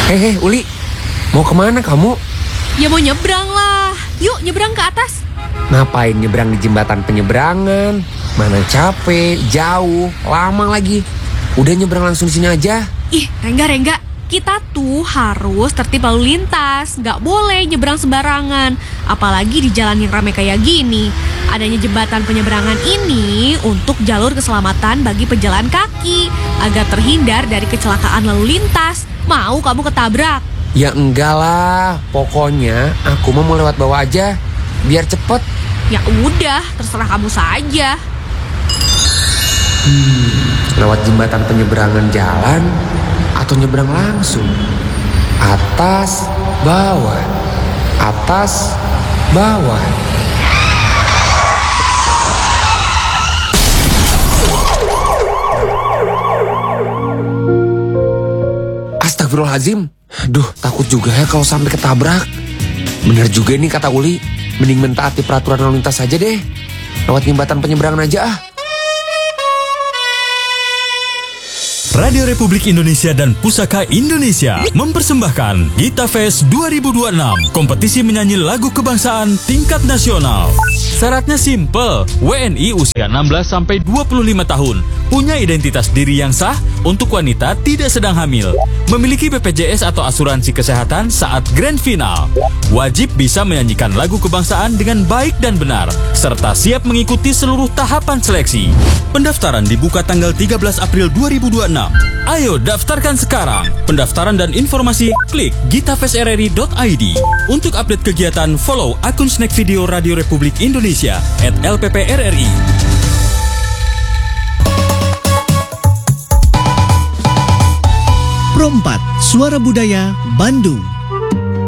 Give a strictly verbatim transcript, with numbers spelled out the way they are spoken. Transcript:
Hehe, Uli, mau kemana kamu? Ya mau nyebrang lah. Yuk nyebrang ke atas. Ngapain nyebrang di jembatan penyeberangan? Mana capek, jauh, lama lagi. Udah nyebrang langsung sini aja. Ih, Rengga-Rengga, kita tuh harus tertib lalu lintas. Nggak boleh nyebrang sembarangan. Apalagi di jalan yang ramai kayak gini. Adanya jembatan penyeberangan ini untuk jalur keselamatan bagi pejalan kaki. Agar terhindar dari kecelakaan lalu lintas. Mau kamu ketabrak? Ya enggak lah, pokoknya aku mau lewat bawah aja, biar cepet. Ya udah, terserah kamu saja. Hmm, lewat jembatan penyeberangan jalan atau nyebrang langsung? Atas, bawah, atas, bawah. Astagfirullahaladzim. Duh, takut juga ya kalau sampai ketabrak. Bener juga nih kata Uli, mending mentaati peraturan lalu lintas saja deh. Lewat jembatan penyeberangan aja ah. Radio Republik Indonesia dan Pusaka Indonesia mempersembahkan Gita Fest dua ribu dua puluh enam, kompetisi menyanyi lagu kebangsaan tingkat nasional. Syaratnya simple, W N I usia enam belas sampai dua puluh lima tahun, punya identitas diri yang sah, untuk wanita tidak sedang hamil, memiliki B P J S atau asuransi kesehatan saat grand final, wajib bisa menyanyikan lagu kebangsaan dengan baik dan benar, serta siap mengikuti seluruh tahapan seleksi. Pendaftaran dibuka tanggal tiga belas April dua ribu dua puluh enam. Ayo daftarkan sekarang. Pendaftaran dan informasi klik gitafestrri dot i d. Untuk update kegiatan follow akun Snack Video Radio Republik Indonesia at L P P R R I. Pro empat, Suara Budaya, Bandung.